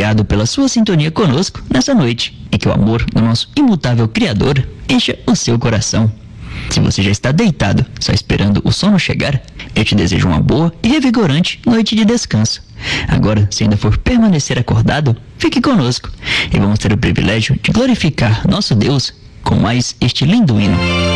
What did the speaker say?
Obrigado pela sua sintonia conosco nessa noite e que o amor do nosso imutável Criador encha o seu coração. Se você já está deitado, só esperando o sono chegar, eu te desejo uma boa e revigorante noite de descanso. Agora, se ainda for permanecer acordado, fique conosco e vamos ter o privilégio de glorificar nosso Deus com mais este lindo hino.